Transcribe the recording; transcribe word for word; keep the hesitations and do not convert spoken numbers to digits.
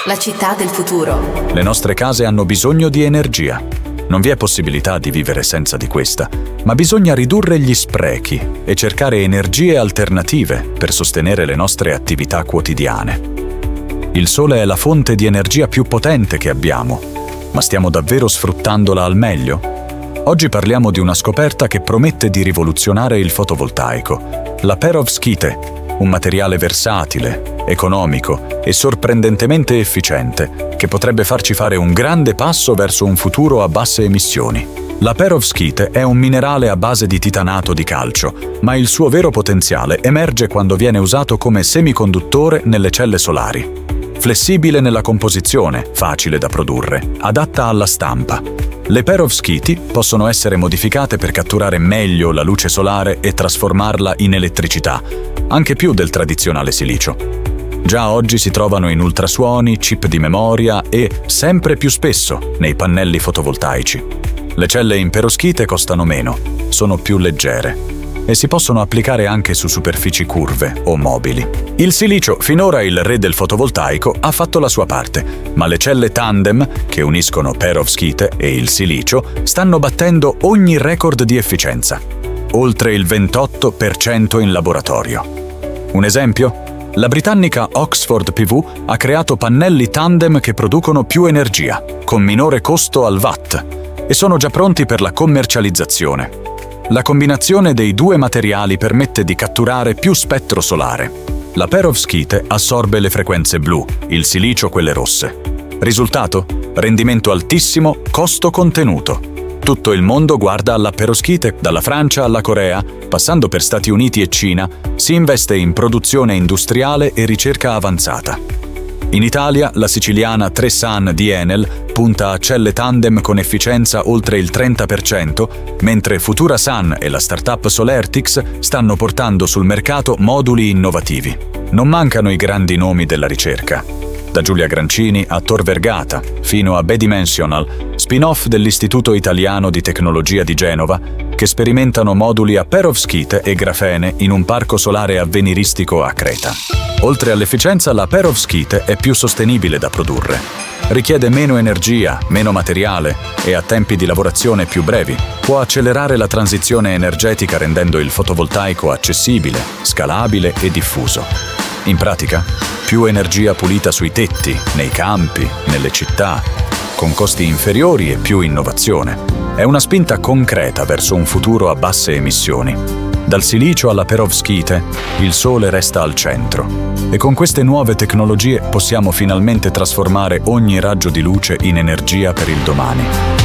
La città del futuro. Le nostre case hanno bisogno di energia. Non vi è possibilità di vivere senza di questa, ma bisogna ridurre gli sprechi e cercare energie alternative per sostenere le nostre attività quotidiane. Il sole è la fonte di energia più potente che abbiamo, ma stiamo davvero sfruttandola al meglio? Oggi parliamo di una scoperta che promette di rivoluzionare il fotovoltaico, la perovskite, un materiale versatile, economico e sorprendentemente efficiente che potrebbe farci fare un grande passo verso un futuro a basse emissioni. La perovskite è un minerale a base di titanato di calcio, ma il suo vero potenziale emerge quando viene usato come semiconduttore nelle celle solari. Flessibile nella composizione, facile da produrre, adatta alla stampa. Le perovskiti possono essere modificate per catturare meglio la luce solare e trasformarla in elettricità, anche più del tradizionale silicio. Già oggi si trovano in ultrasuoni, chip di memoria e, sempre più spesso, nei pannelli fotovoltaici. Le celle in perovskite costano meno, sono più leggere e si possono applicare anche su superfici curve o mobili. Il silicio, finora il re del fotovoltaico, ha fatto la sua parte, ma le celle tandem, che uniscono perovskite e il silicio, stanno battendo ogni record di efficienza. Oltre il ventotto per cento in laboratorio. Un esempio? La britannica Oxford P V ha creato pannelli tandem che producono più energia, con minore costo al watt, e sono già pronti per la commercializzazione. La combinazione dei due materiali permette di catturare più spettro solare. La perovskite assorbe le frequenze blu, il silicio quelle rosse. Risultato? Rendimento altissimo, costo contenuto. Tutto il mondo guarda alla perovskite, dalla Francia alla Corea, passando per Stati Uniti e Cina, si investe in produzione industriale e ricerca avanzata. In Italia, la siciliana tre San di Enel punta a celle tandem con efficienza oltre il trenta per cento, mentre Futura Sun e la startup Solertix stanno portando sul mercato moduli innovativi. Non mancano i grandi nomi della ricerca. Da Giulia Grancini a Tor Vergata, fino a B-Dimensional, spin-off dell'Istituto Italiano di Tecnologia di Genova, che sperimentano moduli a perovskite e grafene in un parco solare avveniristico a Creta. Oltre all'efficienza, la perovskite è più sostenibile da produrre. Richiede meno energia, meno materiale e ha tempi di lavorazione più brevi. Può accelerare la transizione energetica rendendo il fotovoltaico accessibile, scalabile e diffuso. In pratica, più energia pulita sui tetti, nei campi, nelle città, con costi inferiori e più innovazione. È una spinta concreta verso un futuro a basse emissioni. Dal silicio alla perovskite, il sole resta al centro. E con queste nuove tecnologie possiamo finalmente trasformare ogni raggio di luce in energia per il domani.